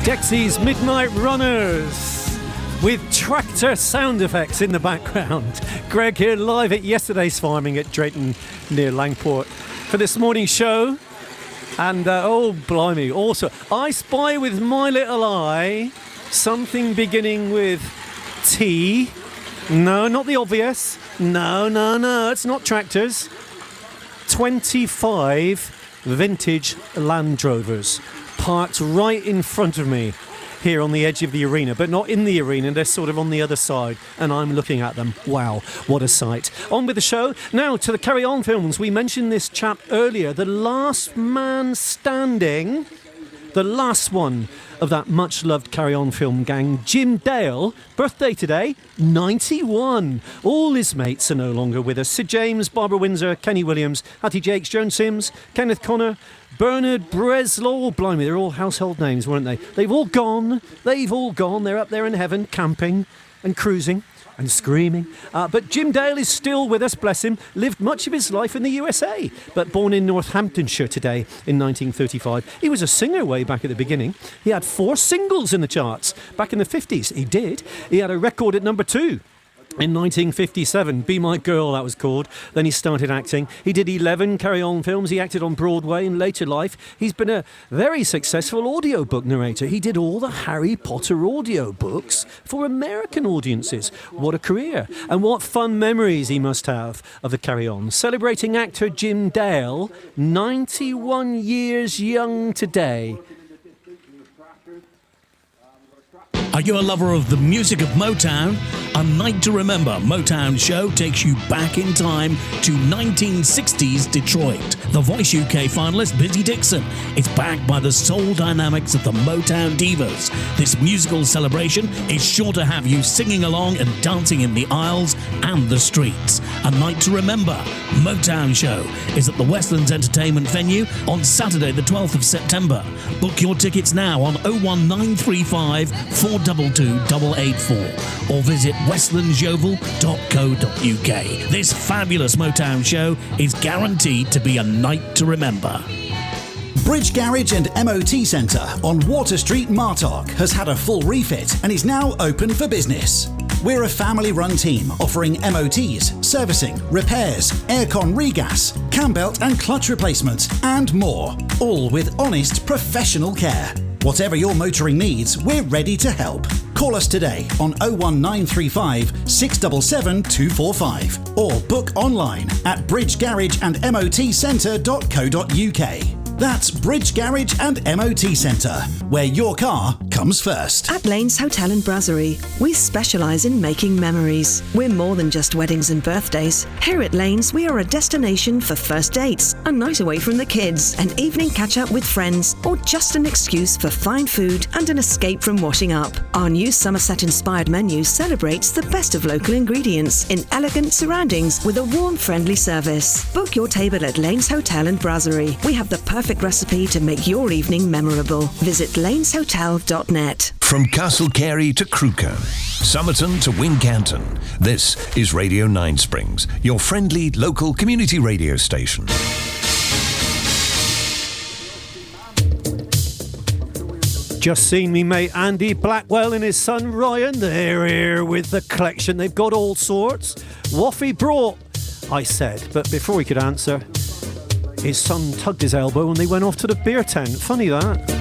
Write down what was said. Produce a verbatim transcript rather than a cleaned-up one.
Dexy's Midnight Runners with tractor sound effects in the background. Greg here live at yesterday's farming at Drayton near Langport for this morning's show. And uh, oh blimey, also I spy with my little eye something beginning with T. No, not the obvious. No, no, no, it's not tractors. twenty-five vintage Land Rovers parked right in front of me here on the edge of the arena, but not in the arena, they're sort of on the other side, and I'm looking at them. Wow, what a sight. On with the show. Now to the Carry On films. We mentioned this chap earlier, the last man standing, the last one of that much-loved Carry On film gang, Jim Dale, birthday today, ninety-one. All his mates are no longer with us. Sid James, Barbara Windsor, Kenny Williams, Hattie Jakes, Joan Sims, Kenneth Connor, Bernard Breslau. Blimey, they're all household names, weren't they? They've all gone. They've all gone. They're up there in heaven, camping and cruising and screaming. Uh, but Jim Dale is still with us, bless him. Lived much of his life in the U S A, but born in Northamptonshire today in nineteen thirty-five. He was a singer way back at the beginning. He had four singles in the charts. Back in the fifties, he did. He had a record at number two. In nineteen fifty-seven, Be My Girl, that was called. Then he started acting. He did eleven Carry On films. He acted on Broadway. In later life, he's been a very successful audiobook narrator. He did all the Harry Potter audiobooks for American audiences. What a career. And what fun memories he must have of the Carry On. Celebrating actor Jim Dale, ninety-one years young today. Are you a lover of the music of Motown? A Night to Remember Motown show takes you back in time to nineteen sixties Detroit. The Voice U K finalist Busy Dixon is backed by the soul dynamics of the Motown Divas. This musical celebration is sure to have you singing along and dancing in the aisles and the streets. A Night to Remember Motown show is at the Westlands Entertainment venue on Saturday the twelfth of September. Book your tickets now on oh one nine three five four two two eight eight four or visit westlands yeovil dot co dot uk. This fabulous Motown show is guaranteed to be a night to remember. Bridge Garage and M O T Centre on Water Street, Martock has had a full refit and is now open for business. We're a family-run team offering M O Ts, servicing, repairs, aircon regas, cam belt and clutch replacements and more, all with honest professional care. Whatever your motoring needs, we're ready to help. Call us today on oh one nine three five six seven seven two four five or book online at bridge garage and m o t centre dot co dot uk. That's Bridge Garage and M O T Centre, where your car comes first. At Lanes Hotel and Brasserie, we specialise in making memories. We're more than just weddings and birthdays. Here at Lanes, we are a destination for first dates, a night away from the kids, an evening catch-up with friends, or just an excuse for fine food and an escape from washing up. Our new Somerset-inspired menu celebrates the best of local ingredients in elegant surroundings with a warm, friendly service. Book your table at Lanes Hotel and Brasserie. We have the perfect recipe to make your evening memorable. Visit lanes hotel dot net. From Castle Carey to Crewkerne, Somerton to Wincanton, this is Radio Nine Springs, your friendly local community radio station. Just seen me mate Andy Blackwell and his son Ryan. They're here with the collection. They've got all sorts. Waffy brought, I said, but before he could answer, his son tugged his elbow and they went off to the beer tent. Funny that.